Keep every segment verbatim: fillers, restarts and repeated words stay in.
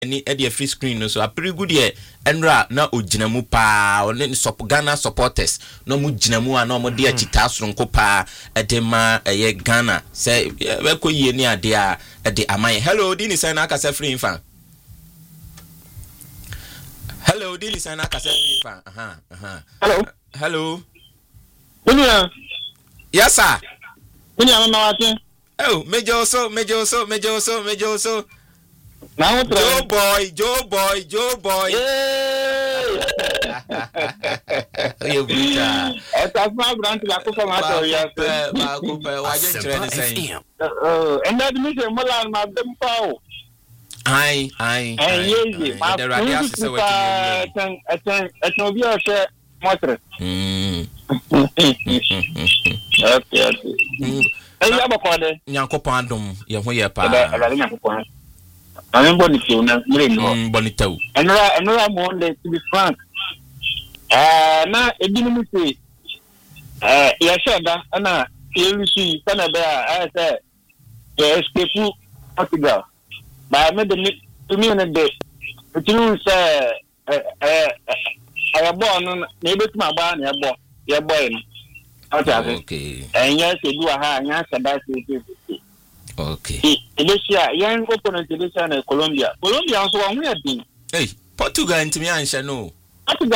any at the free screen no so a pretty good year enra na oginamu pa on sop Ghana supporters no mu ginamu a no mo de achita soronko pa edema eye Ghana say we ko yie ni ade a de amay. Hello dini say na akasa free fan. Hello dini say na akasa free fan. Aha aha. Hello. Hello. Bunya. Yes sir. Bunya mama wate. Oh, Major so, Major so, Major so, Major so. Now Joe boy, Joe boy, Joe boy. You bruta. Essa foi grande lá com a teoria. Ba ko pa wa je trend say. Oh, and that means mo la ma dem pao. Ai, ai. Eh, yes, ma. The radio say we can. Atan atan atan obi o se motre. Mm. Okay, okay. Eh, ya ba ko de. Nyankopon adom, ye ho ye pa. Eh, ala nyankopon. I'm going to na mure no. Bonito. Enra enra mo de to be frank. Eh na ebi no say eh ya sheda na elusi sana be a say eh escape Portugal. Ba me de to me na de. To say eh eh I born no na ebetu ma ba na ebo. Ye boy no. Okay. Eh nya se du ha nya sheda se. Okay. Indonesia, young opponent Indonesia and Colombia. Colombia also one we have been. Hey, Portugal into me answer no. Portugal,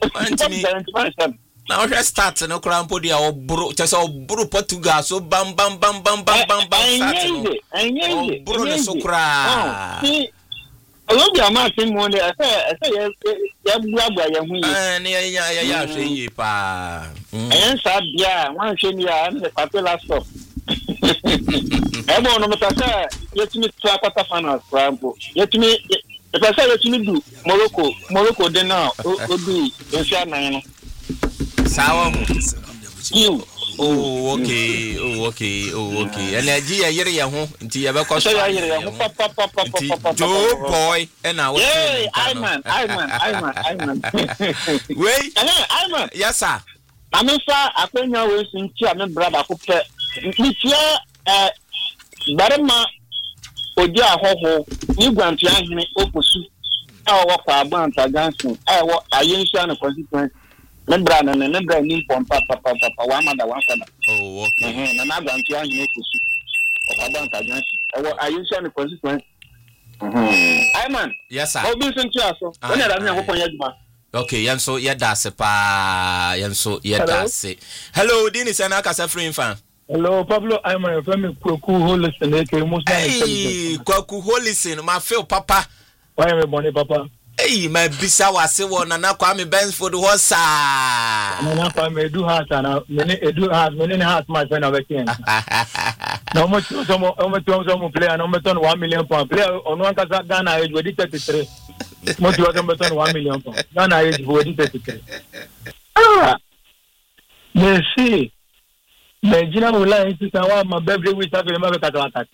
now let's start no crampo dia or bro just all bro Portugal so bam bam bam bam bam bam bam start. I know. Bro so cra. Colombia ma tin mo le asa asa ya ya bua bua ya hu yi. Ah ne ya ya ya hwe yi pa. En sa bia, wan hwe ni ya na papela stop. Ebo no mtasa yetimi twa quarter finals rampo yetimi mtasa yetimi du Morocco Morocco de na obi ensia nan no sawa mu you oh okay oh okay oh okay energy ya yere ya ho nti ya be ko so ya yere ya ho pa pa pa pa pa Joe boy and I was hey Ayman Ayman Ayman Ayman wait Ayman yes sir amfa akwenya we sinchi ame brother ko pe ntia eh barema odi ahoho ni gwantu ahene oposu awo kwa abanta gansu awo ayensia na consequence ne bra na ne bra ni pompa papa papa wa mada wa sada oh okay eh na na gwantu ahene oposu kwa abanta gansu awo ayensia na consequence mhm Ayman yes sir obi sinchi aso woni ra mi akopon yaduma okay yanso yedase pa yanso yedase hello dini sana akasa free fan. Hello, Pablo. I'm a family Kwaku Holison. Hey, Kwaku Holison, my feel papa. Why am I born, Papa? Hey, my bisa was say one and I come in Benz for the horse. I may do heart and many do heart, many heart, my friend of a king. No much, some almost play and almost on one million pound player on one Ghana age with thirty-three. Most of them on one million pound. Ghana age with thirty-three. Ah, they see. Nigeria will lie into Sawa, my baby with a very much attack.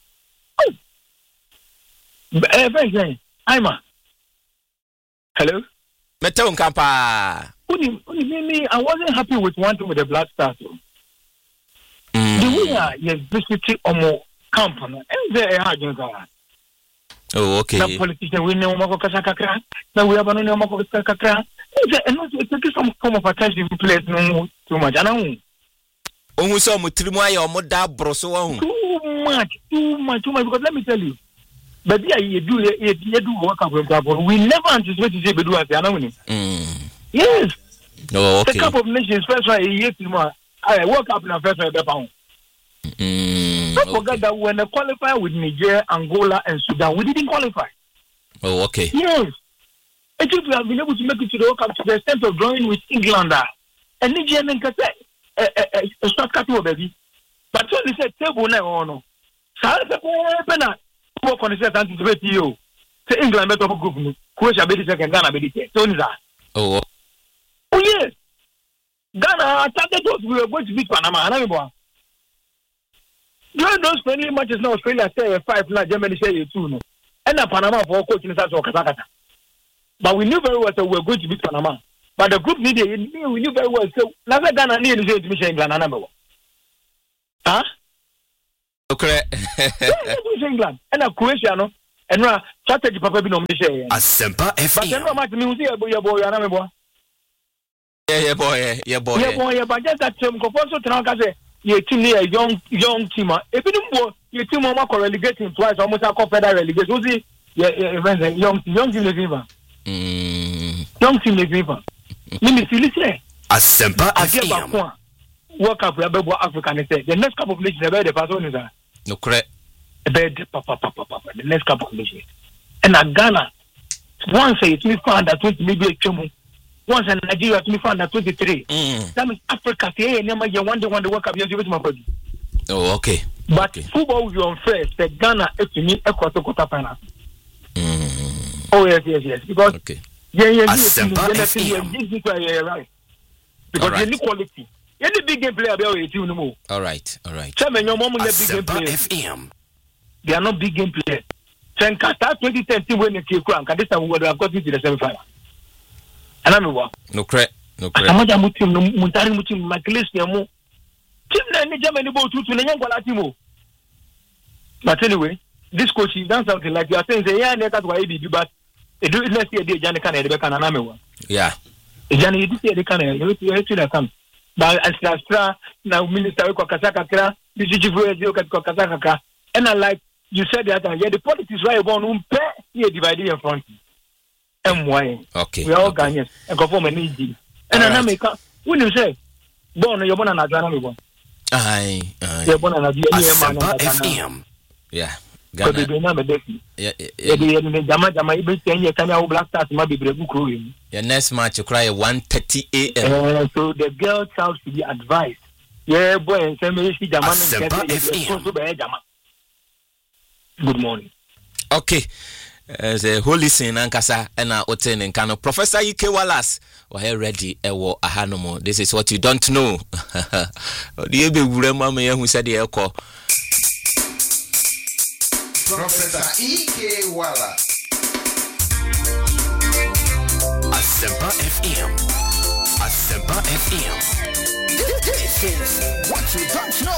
Everything. I'm a hello. Meton Kampa. Me, I wasn't happy with one thing with the Black Stars. Mm. The winner, yes, visiting Omo company. And there are you oh, okay. The politician we know Moko Kasakaka. Now we have no Moko Kasakaka. And also, it's some form of attention place no too much. I know. Oh, so much or more da broso. Too much, too much, too much. Because let me tell you, but yeah, you do, you, you do work up with Gabon. We never anticipate to say, but do as the anomaly. Yes. Oh, okay. The Cup of Nations first right year tomorrow. I woke up in a first right pound. Don't forget that when they qualify with Niger, Angola, and Sudan, we didn't qualify. Oh, okay. Yes. I think we have been able to make it to the World Cup to the extent of drawing with England. And Niger and Qatar. A start cutting baby. But so they said, table now, no. So I said, work on the set anticipate you. Say England better group. Croatia be the second, Ghana be the third. So is that? Oh. Oh, yes. Ghana started us, we were going to beat Panama. I know. During those friendly matches now, Australia say five, now Germany say two. No. And Panama for coaching us or Kazakhstan. But we knew very well that we were going to beat Panama. But the group needed, we knew very well. So, never Ghana needed to say to Michelle England. Huh? Okay. England. And Croatia, no? And now, strategy papa be no me share. Asempa F But you know, M. much me uzi ebo ya boy ana me boy. Yeah, yeah, boy, yeah, yeah, boy. Yeah, boy, yeah, but just that team ko so tena ka say your team here young young team. E bi no your team mo ma relegating twice almost a further relegation. Uzi yeah, yeah, young young team le Mm. Young team le viva. Me me feel say Asempa F I M. World Cup we be Africa and say the next cup of nations be the person is that. No correct. Be the papa papa papa the next cup of nations. And a Ghana once say to me found that twenty maybe a chemo. Once in Nigeria to me found that twenty-three. Mm. That means Africa say never you one day one the World Cup you give it to my body. Oh, okay. But okay. football will be unfair. The Ghana to me a quarter quarter final. Mm. Oh yes yes yes because okay. Yeah yeah Asempa F M. yeah right. Because Right. you need quality. You need big game player be your team no more. All right, all right. Some your mom big game Asempa players. F M. They are not big game players. Sen Qatar twenty thirteen when they came and this time we would have got into the semi final. And I'm what? No correct. No correct. Amaja mu team no Muntari mu team Malaysia mu. Team na ni Germany bo two two na nyangwala team o. But anyway, this coach is done something like you are saying say yeah na ka to I B but e do let's see the Jane kan e be kan na me wa. Yeah. E Jane you see the kan e you see that come. But as extra na minister we ko kasaka kra, this chief we dey ko kasaka ka. And I like you said that yeah the politics right about um pay here divided in front. M Y. Okay. We are all okay. Ghanaians and go for many G. And All I right. make when you say born you're born na Ghana me born. Aye, aye. You're born na Asempa F Ghana. M. Yeah. Because they Ghana. do not me defi. Yeah, yeah, Yeah, yeah. the Jama Jama even say you can have Black Stars ma be brave crew. Your next match you cry one thirty a.m. Uh, so the girl child should be advised. Yeah, boy, and say me see Jama Asempa F M. Good morning. Okay. As a holy sin ankasa ena oten nkano Professor Ike Wallace we ready ewo ahanomo. This is what you don't know. The ebe wure mama ye hu said e ekọ. Professor Ike Wallace. Asempa F M. Asempa F M. This is what you don't know.